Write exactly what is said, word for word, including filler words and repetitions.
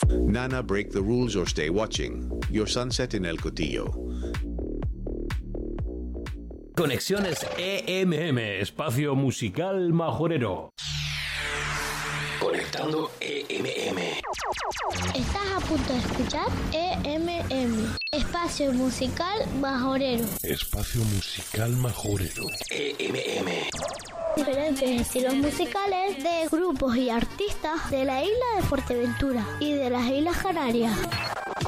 Nana, break the rules or stay watching. Your sunset in El Cotillo. Conexiones E M M, espacio musical majorero. Conectando E M M. Estás a punto de escuchar E M M, espacio musical majorero. Espacio musical majorero. E M M. Diferentes estilos musicales de grupos y artistas de la isla de Fuerteventura y de las Islas Canarias.